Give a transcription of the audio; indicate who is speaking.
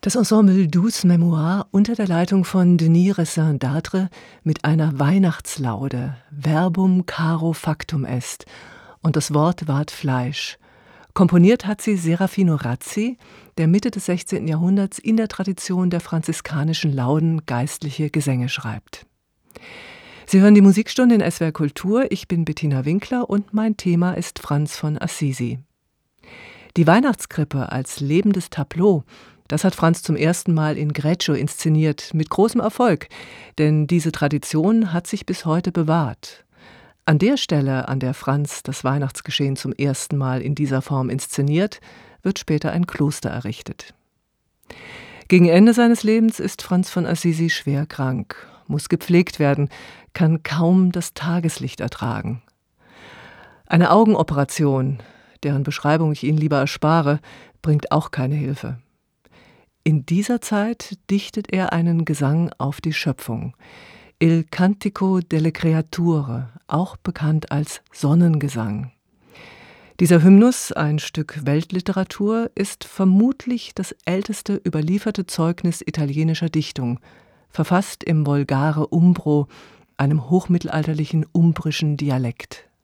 Speaker 1: Das Ensemble Douze Mémoires unter der Leitung von Denis Ressin-D'Atre mit einer Weihnachtslaude Verbum caro factum est und das Wort ward Fleisch. Komponiert hat sie Serafino Razzi, der Mitte des 16. Jahrhunderts in der Tradition der franziskanischen Lauden geistliche Gesänge schreibt. Sie hören die Musikstunde in SWR Kultur. Ich bin Bettina Winkler und mein Thema ist Franz von Assisi. Die Weihnachtskrippe als lebendes Tableau, das hat Franz zum ersten Mal in Greccio inszeniert, mit großem Erfolg, denn diese Tradition hat sich bis heute bewahrt. An der Stelle, an der Franz das Weihnachtsgeschehen zum ersten Mal in dieser Form inszeniert, wird später ein Kloster errichtet. Gegen Ende seines Lebens ist Franz von Assisi schwer krank, muss gepflegt werden, kann kaum das Tageslicht ertragen. Eine Augenoperation, deren Beschreibung ich Ihnen lieber erspare, bringt auch keine Hilfe. In dieser Zeit dichtet er einen Gesang auf die Schöpfung, Il Cantico delle Creature, auch bekannt als Sonnengesang. Dieser Hymnus, ein Stück Weltliteratur, ist vermutlich das älteste überlieferte Zeugnis italienischer Dichtung, verfasst im Volgare Umbro, einem hochmittelalterlichen umbrischen Dialekt.